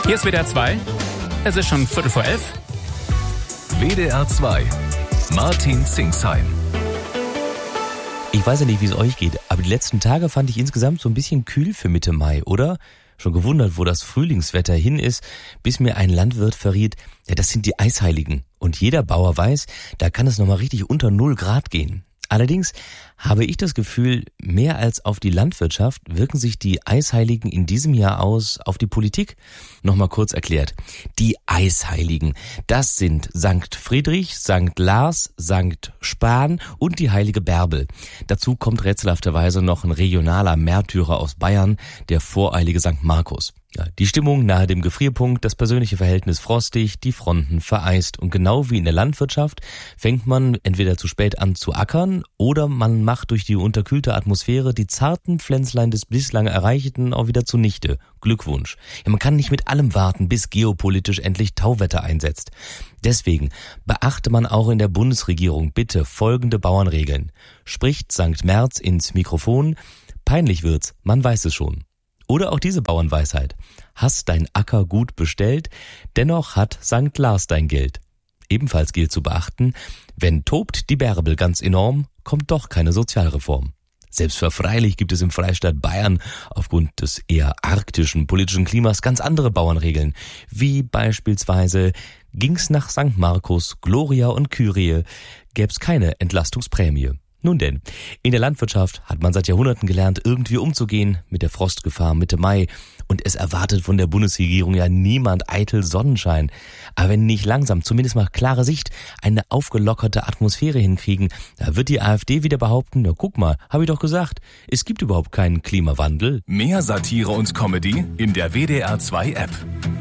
Hier ist WDR 2. Es ist schon 11:15. WDR 2. Martin Zingsheim. Ich weiß ja nicht, wie es euch geht, aber die letzten Tage fand ich insgesamt so ein bisschen kühl für Mitte Mai, oder? Schon gewundert, wo das Frühlingswetter hin ist, bis mir ein Landwirt verriet, ja, das sind die Eisheiligen. Und jeder Bauer weiß, da kann es nochmal richtig unter 0 Grad gehen. Allerdings habe ich das Gefühl, mehr als auf die Landwirtschaft wirken sich die Eisheiligen in diesem Jahr aus auf die Politik. Nochmal kurz erklärt. Die Eisheiligen, das sind Sankt Friedrich, Sankt Lars, Sankt Span und die heilige Bärbel. Dazu kommt rätselhafterweise noch ein regionaler Märtyrer aus Bayern, der voreilige Sankt Markus. Ja, die Stimmung nahe dem Gefrierpunkt, das persönliche Verhältnis frostig, die Fronten vereist. Und genau wie in der Landwirtschaft fängt man entweder zu spät an zu ackern oder man macht durch die unterkühlte Atmosphäre die zarten Pflänzlein des bislang Erreichten auch wieder zunichte. Glückwunsch. Ja, man kann nicht mit allem warten, bis geopolitisch endlich Tauwetter einsetzt. Deswegen beachte man auch in der Bundesregierung bitte folgende Bauernregeln. Spricht Sankt Merz ins Mikrofon, peinlich wird's, man weiß es schon. Oder auch diese Bauernweisheit. Hast dein Acker gut bestellt, dennoch hat Sankt Lars dein Geld. Ebenfalls gilt zu beachten, wenn tobt die Bärbel ganz enorm, kommt doch keine Sozialreform. Selbstverfreilich gibt es im Freistaat Bayern aufgrund des eher arktischen politischen Klimas ganz andere Bauernregeln, wie beispielsweise ging's nach St. Markus, Gloria und Kyrie, gäb's keine Entlastungsprämie. Nun denn, in der Landwirtschaft hat man seit Jahrhunderten gelernt, irgendwie umzugehen mit der Frostgefahr Mitte Mai. Und es erwartet von der Bundesregierung ja niemand eitel Sonnenschein. Aber wenn nicht langsam, zumindest mal klare Sicht, eine aufgelockerte Atmosphäre hinkriegen, da wird die AfD wieder behaupten, na guck mal, habe ich doch gesagt, es gibt überhaupt keinen Klimawandel. Mehr Satire und Comedy in der WDR 2 App.